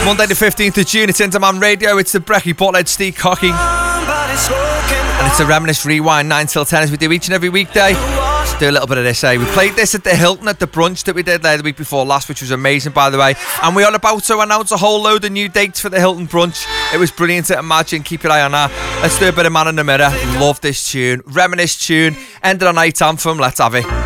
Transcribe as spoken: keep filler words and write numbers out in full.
Monday the fifteenth of June, it's Interman Radio, it's the Brecky Butthead Steve Cocky. And it's a Reminisce Rewind, nine till ten, as we do each and every weekday. Do a little bit of this, eh? We played this at the Hilton at the brunch that we did there the week before last, which was amazing, by the way. And we are about to announce a whole load of new dates for the Hilton brunch. It was brilliant to imagine. Keep your eye on that. Let's do a bit of Man in the Mirror. Love this tune. Reminisce tune. End of the night anthem. Let's have it.